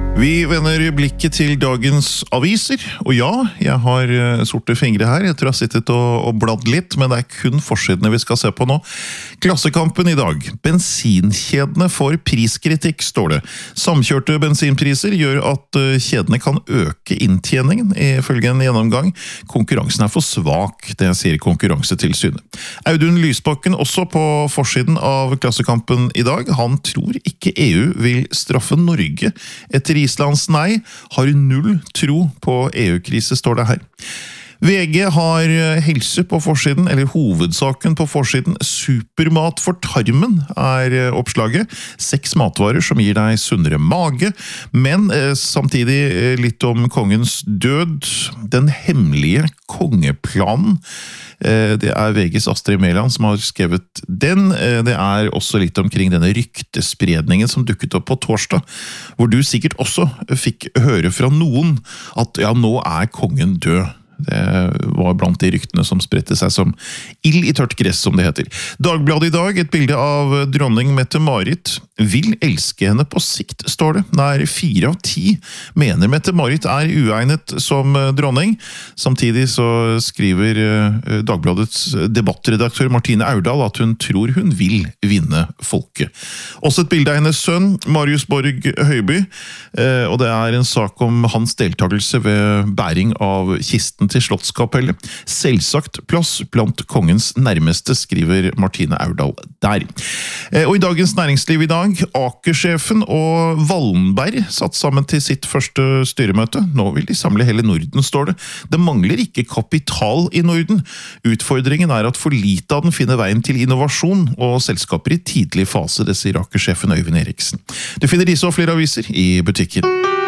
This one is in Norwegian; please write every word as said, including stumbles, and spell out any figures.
Vi vender blikket til dagens aviser, og ja, jeg har sorte fingre her, jeg tror jeg har sittet og, og bladd litt, men det er kun forsidene vi skal se på nå. Klassekampen i dag. Bensinkjedene får priskritikk, står det. Samkjørte bensinpriser gjør at kjedene kan øke inntjeningen, ifølge en gjennomgang. Konkurransen er for svak, det sier Konkurransetilsynet. Audun Lysbakken også på forsiden av Klassekampen i dag. Han tror ikke E U vil straffe Norge etter Islands nei, har null tro på E U-krise, står det her. V G har helse på forsiden, eller hovedsaken på forsiden. Supermat for tarmen er oppslaget. Seks matvarer som gir deg sunnere mage, men eh, samtidig litt om kongens død. Den hemmelige kongeplanen. Eh, det er V Gs Astrid Mæland som har skrevet den. Eh, det er også litt omkring denne ryktespredningen som dukket opp på torsdag, hvor du sikkert også fikk høre fra noen at ja, nå er kongen død. Det var blant de ryktene som spredte seg som ild i tørt gress, som det heter. Dagbladet i dag, et bilde av dronning Mette-Marit. Vil elske henne på sikt, står det. Nær fire av ti mener Mette-Marit er uegnet som dronning. Samtidig så skriver Dagbladets debattredaktør Martine Aurdal at hun tror hun vil vinne folket. Også et bilde av hennes sønn, Marius Borg Høiby, og det er en sak om hans deltakelse ved bæring av kisten til Slottskapellet. Selvsagt plass blant kongens nærmeste, skriver Martine Aurdal der. Og i Dagens Næringsliv i dag, Aker-sjefen og Wallenberg satt sammen til sitt første styremøte. Nå vil de samle hele Norden, står det. Det mangler ikke kapital i Norden. Utfordringen er at for lite av den finner veien til innovasjon og selskaper i tidlig fase, det sier Aker-sjefen Øyvind Eriksen. Du finner disse og flere aviser i butikken.